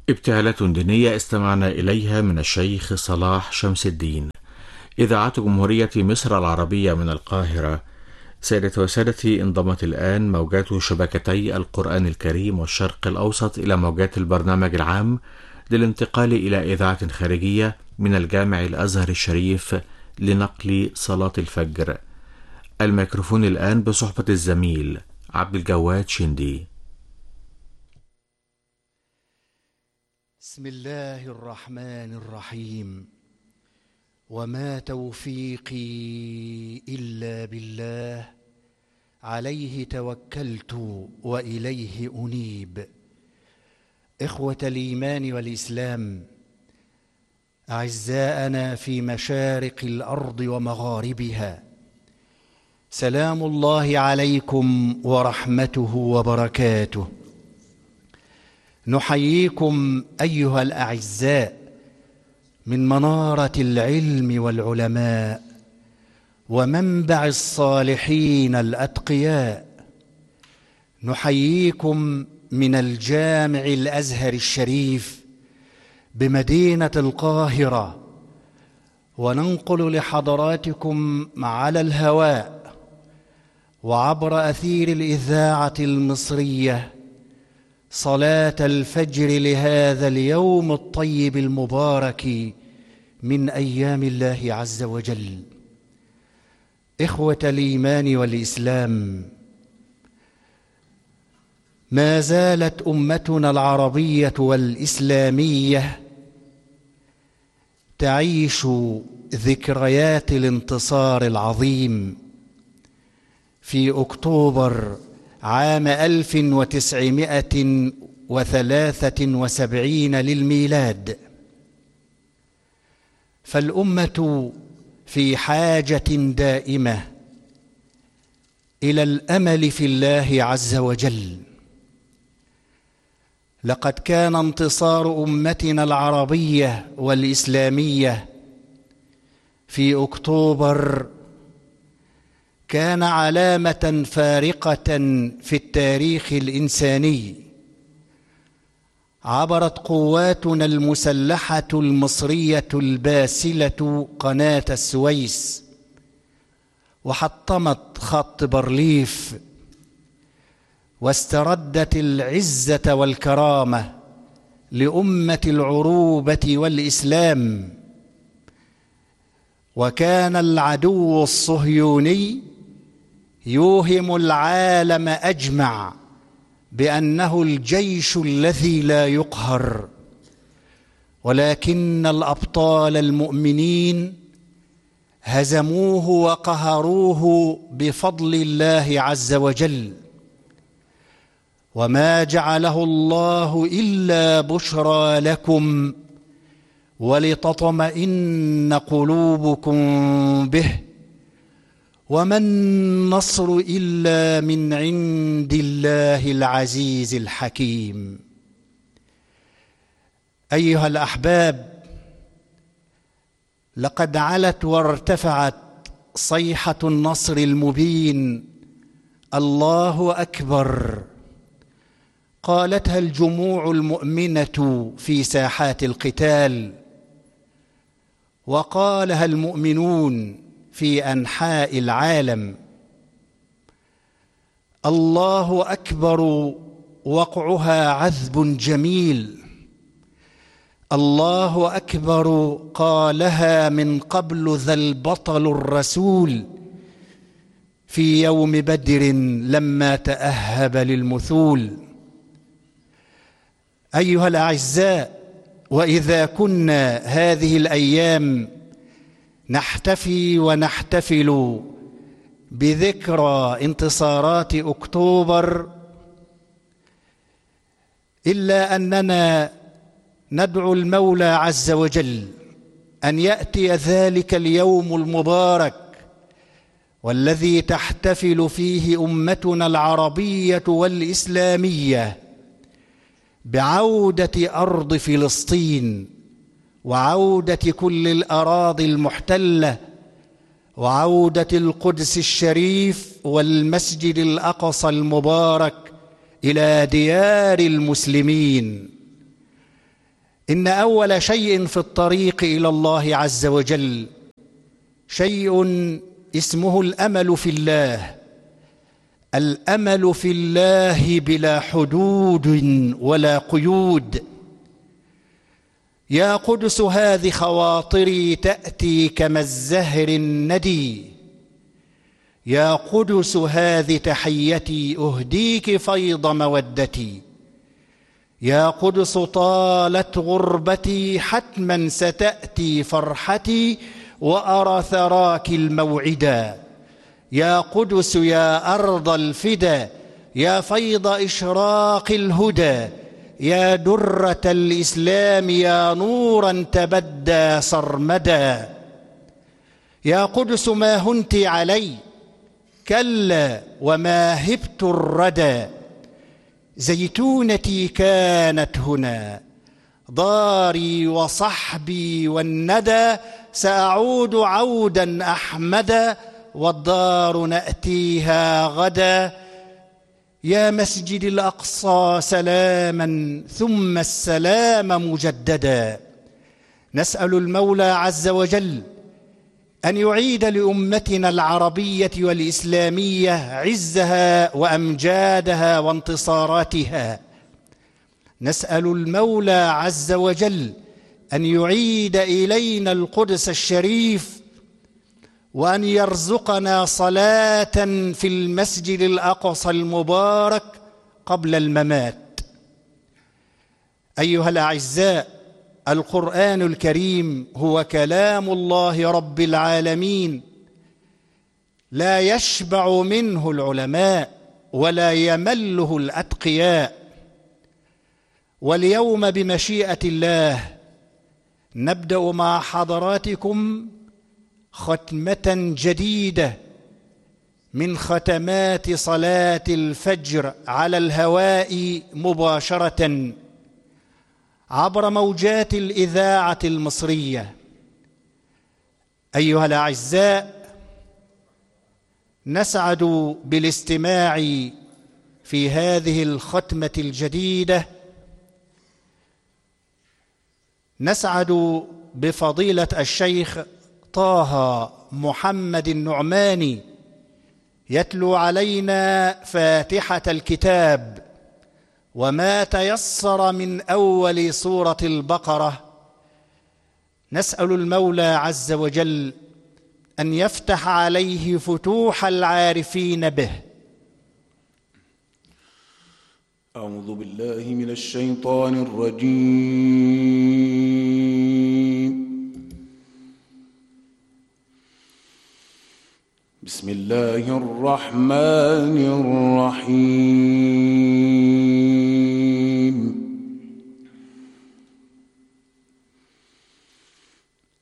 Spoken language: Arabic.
ابتهالات دينية استمعنا إليها من الشيخ صلاح شمس الدين. إذاعة جمهورية مصر العربية من القاهرة. سادتي وسادتي، انضمت الآن موجات شبكتي القرآن الكريم والشرق الأوسط إلى موجات البرنامج العام للانتقال إلى إذاعة خارجية من الجامع الأزهر الشريف لنقل صلاة الفجر. الميكروفون الآن بصحبة الزميل عبد الجواد شندي. بسم الله الرحمن الرحيم. وما توفيقي إلا بالله، عليه توكلت وإليه أنيب. إخوة الإيمان والإسلام، أعزاءنا في مشارق الأرض ومغاربها، سلام الله عليكم ورحمته وبركاته. نحييكم أيها الأعزاء من منارة العلم والعلماء ومنبع الصالحين الأتقياء. نحييكم من الجامع الأزهر الشريف بمدينة القاهرة، وننقل لحضراتكم على الهواء وعبر أثير الإذاعة المصرية صلاة الفجر لهذا اليوم الطيب المبارك من أيام الله عز وجل. إخوة الإيمان والإسلام، ما زالت أمتنا العربية والإسلامية تعيش ذكريات الانتصار العظيم في أكتوبر عام 1973 للميلاد. فالأمة في حاجة دائمة إلى الأمل في الله عز وجل. لقد كان انتصار أمتنا العربية والإسلامية في أكتوبر كان علامة فارقة في التاريخ الإنساني. عبرت قواتنا المسلحة المصرية الباسلة قناة السويس، وحطمت خط بارليف، واستردت العزة والكرامة لأمة العروبة والإسلام. وكان العدو الصهيوني يوهم العالم أجمع بأنه الجيش الذي لا يقهر، ولكن الأبطال المؤمنين هزموه وقهروه بفضل الله عز وجل. وما جعله الله إلا بشرى لكم ولتطمئن قلوبكم به، وما النصر إلا من عند الله العزيز الحكيم. أيها الأحباب، لقد علت وارتفعت صيحة النصر المبين، الله أكبر، قالتها الجموع المؤمنة في ساحات القتال، وقالها المؤمنون في أنحاء العالم. الله أكبر وقعها عذب جميل. الله أكبر قالها من قبل ذا البطل الرسول في يوم بدر لما تأهب للمثول. أيها الأعزاء، وإذا كنا هذه الأيام نحتفي ونحتفل بذكرى انتصارات أكتوبر، إلا أننا ندعو المولى عز وجل أن يأتي ذلك اليوم المبارك والذي تحتفل فيه أمتنا العربية والإسلامية بعودة أرض فلسطين، وعودة كل الأراضي المحتلة، وعودة القدس الشريف والمسجد الأقصى المبارك إلى ديار المسلمين. إن أول شيء في الطريق إلى الله عز وجل شيء اسمه الأمل في الله. الأمل في الله بلا حدود ولا قيود. يا قدس هذه خواطري تأتي كما الزهر الندي، يا قدس هذه تحيتي أهديك فيض مودتي، يا قدس طالت غربتي حتما ستأتي فرحتي وأرى ثراك الموعدا، يا قدس يا أرض الفدا، يا فيض إشراق الهدى، يا درة الإسلام، يا نورا تبدى سرمدا، يا قدس ما هنت علي كلا وما هبت الردى، زيتونتي كانت هنا داري وصحبي والندى، سأعود عودا أحمدا والدار نأتيها غدا، يا مسجد الأقصى سلاما ثم السلام مجددا. نسأل المولى عز وجل أن يعيد لأمتنا العربية والإسلامية عزها وأمجادها وانتصاراتها. نسأل المولى عز وجل أن يعيد إلينا القدس الشريف، وأن يرزقنا صلاة في المسجد الأقصى المبارك قبل الممات. أيها الأعزاء، القرآن الكريم هو كلام الله رب العالمين، لا يشبع منه العلماء ولا يمله الأتقياء. واليوم بمشيئة الله نبدأ مع حضراتكم ختمة جديدة من ختمات صلاة الفجر على الهواء مباشرة عبر موجات الإذاعة المصرية. أيها الأعزاء، نسعد بالاستماع في هذه الختمة الجديدة، نسعد بفضيلة الشيخ طه محمد النعماني يتلو علينا فاتحة الكتاب وما تيسر من أول سورة البقرة. نسأل المولى عز وجل أن يفتح عليه فتوح العارفين به. أعوذ بالله من الشيطان الرجيم. بسم الله الرحمن الرحيم.